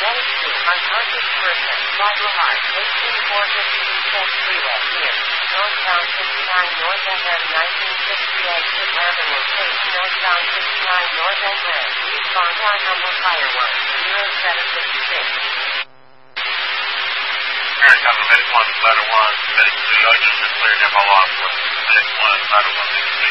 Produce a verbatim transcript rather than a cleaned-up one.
Medic two, unconscious person, vital heart, eighteen four fifty-two Tech Freeway, near, northbound fifty-nine North F M nineteen sixty-eight, Kit Lambert location, northbound fifty-nine North F M, respond line number fire one, zero seven six six. Here comes Medic one, Ladder one, Medic two, I just declared M O off, Medic one, Ladder one,